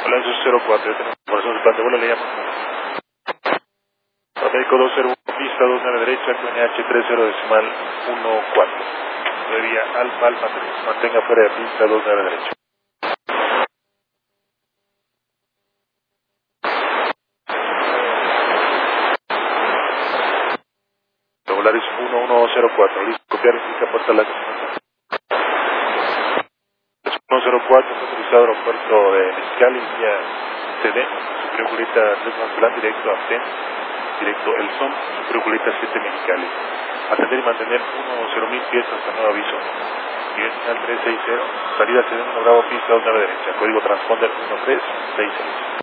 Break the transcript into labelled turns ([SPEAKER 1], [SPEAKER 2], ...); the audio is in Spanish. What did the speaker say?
[SPEAKER 1] Hola, eso es 04, ya tenemos información del plan de vuelo, le llamo. Américo 201, pista 29 derecha, QNH 30 decimal 14. Previa Alfa Alfa 3, mantenga fuera de pista 29 derecha. Regulares 1104, listo, copiar, indica puerta la 104, autorizado aeropuerto de Mexicali, vía CD, Superior Julieta 3 Manzalán, directo a TEN, directo El Son, Superior Julieta 7 Mexicali. Atender y mantener 10.000 pies hasta nuevo aviso. Nivel final 360, salida CD 1 Bravo, pista 29 derecha, código transponder 1366.